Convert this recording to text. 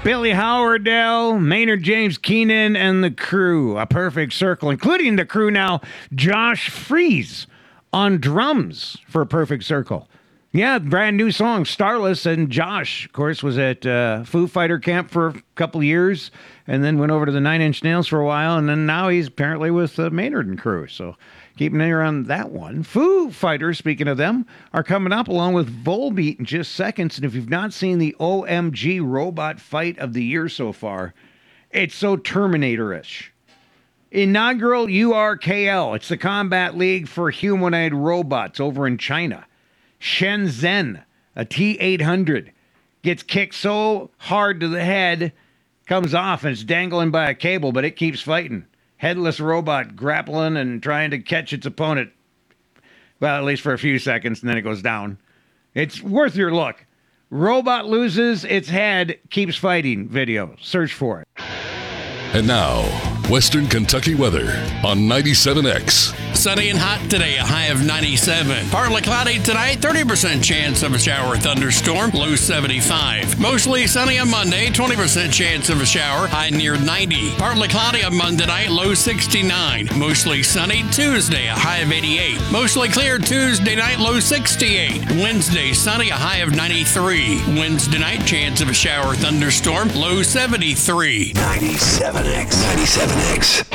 Billy Howardell, Maynard James Keenan, and the crew. A perfect circle, including the crew now, Josh Freese on drums for a perfect circle. Yeah, brand new song, Starless, and Josh, of course, was at Foo Fighter camp for a couple years and then went over to the Nine Inch Nails for a while, and then now he's apparently with Maynard and crew, so keep an ear on that one. Foo Fighters, speaking of them, are coming up along with Volbeat in just seconds, and if you've not seen the OMG robot fight of the year so far, it's so Terminator-ish. Inaugural URKL, it's the Combat League for Humanoid Robots over in China. Shenzhen, a T-800, gets kicked so hard to the head, comes off and it's dangling by a cable, but it keeps fighting. Headless robot grappling and trying to catch its opponent. Well, at least for a few seconds, and then it goes down. It's worth your look. Robot loses its head, keeps fighting video. Search for it. And now, Western Kentucky weather on 97X. Sunny and hot today, a high of 97. Partly cloudy tonight, 30% chance of a shower or thunderstorm, low 75. Mostly sunny on Monday, 20% chance of a shower, high near 90. Partly cloudy on Monday night, low 69. Mostly sunny Tuesday, a high of 88. Mostly clear Tuesday night, low 68. Wednesday, sunny, a high of 93. Wednesday night, chance of a shower or thunderstorm, low 73. 97X. 97X.